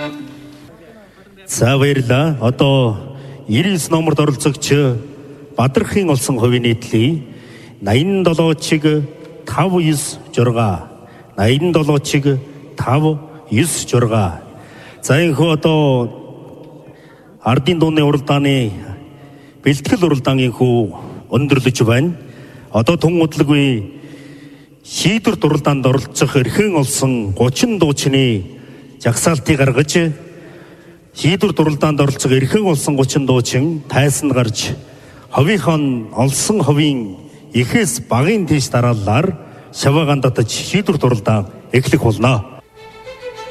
За баярлаа. Одоо 99 номерт оролцогч Бадрахын олсон хувийн нийтлээ 87 чиг 596 87 чиг 596. За энэхүү одоо ардын дууны уралдааны бэлтгэл уралдааны хүү өндөрлөж байна. Одоо тун удалгүй шийдвэр дуралдаанд оролцох эрхэн олсон 30 дуучны жагсаалтыг гаргаж шийдвэр дуралдаанд оролцох эрхэн олсон 30 дуучин тайсан гарч ховийнхон олсон ховийн ихээс багын тийш дарааллаар шаваагаан татаж шийдвэр дуралдаан эхлэх болно.